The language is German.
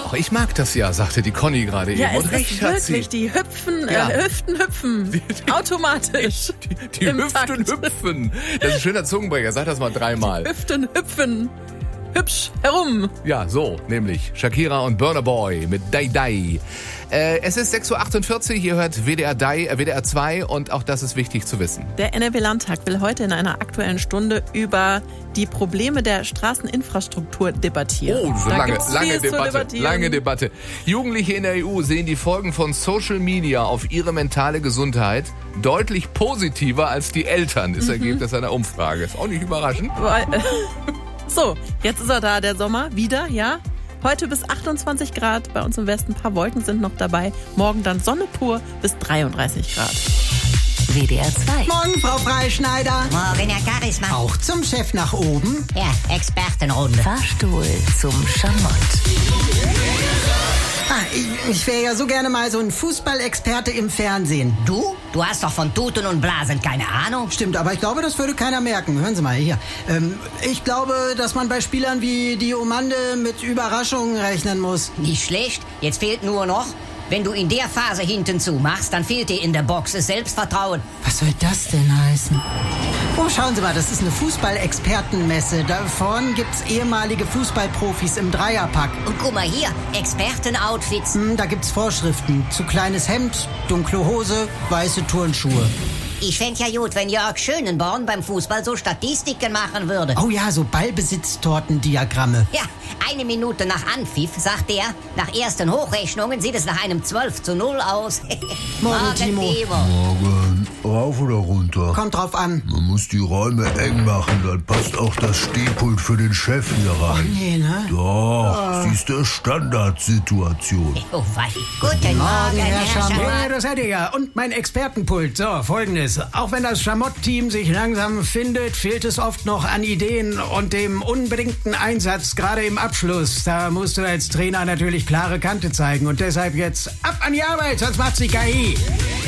doch, ich mag das ja, sagte die Conny gerade eben. Und recht hat sie. Wirklich, die Hüften hüpfen. Automatisch. Die Hüften hüpfen. Das ist ein schöner Zungenbrecher, sag das mal 3-mal. Die Hüften hüpfen. Hübsch herum. Ja, so, nämlich Shakira und Burna Boy mit Dai Dai. Es ist 6.48 Uhr, ihr hört WDR 2 und auch das ist wichtig zu wissen. Der NRW-Landtag will heute in einer Aktuellen Stunde über die Probleme der Straßeninfrastruktur debattieren. Oh, so lange Debatte. Jugendliche in der EU sehen die Folgen von Social Media auf ihre mentale Gesundheit deutlich positiver als die Eltern, ist Ergebnis einer Umfrage. Ist auch nicht überraschend. So, jetzt ist er da, der Sommer, wieder, ja. Heute bis 28 Grad, bei uns im Westen ein paar Wolken sind noch dabei. Morgen dann Sonne pur bis 33 Grad. WDR 2. Morgen, Frau Freischneider. Morgen, Herr Charisma. Auch zum Chef nach oben. Ja, Expertenrunde. Fahrstuhl zum Schamott. Ich wäre ja so gerne mal so ein Fußballexperte im Fernsehen. Du? Du hast doch von Tuten und Blasen keine Ahnung. Stimmt, aber ich glaube, das würde keiner merken. Hören Sie mal hier. Ich glaube, dass man bei Spielern wie Diomande mit Überraschungen rechnen muss. Nicht schlecht. Jetzt fehlt nur noch, wenn du in der Phase hinten zu machst, dann fehlt dir in der Box das Selbstvertrauen. Was soll das denn heißen? Oh, schauen Sie mal, das ist eine Fußball-Expertenmesse. Da vorne gibt's ehemalige Fußballprofis im Dreierpack. Und guck mal hier, Experten-Outfits. Da gibt's Vorschriften. Zu kleines Hemd, dunkle Hose, weiße Turnschuhe. Ich fänd ja gut, wenn Jörg Schönenborn beim Fußball so Statistiken machen würde. Oh ja, so Ballbesitztortendiagramme. Ja, 1 Minute nach Anpfiff, sagt er, nach ersten Hochrechnungen sieht es nach einem 12:0 aus. Morgen, Timo. Morgen. Rauf oder runter? Kommt drauf an. Man muss die Räume eng machen, dann passt auch das Stehpult für den Chef hier rein. Oh nee, ne? Doch, sie ist der Standardsituation. Oh, wei. Guten Morgen, Herr Schamott. Ja, das hätte ich ja. Und mein Expertenpult. So, Folgendes. Auch wenn das Schamott-Team sich langsam findet, fehlt es oft noch an Ideen und dem unbedingten Einsatz, gerade im Abschluss. Da musst du als Trainer natürlich klare Kante zeigen. Und deshalb jetzt ab an die Arbeit, sonst macht's die KI.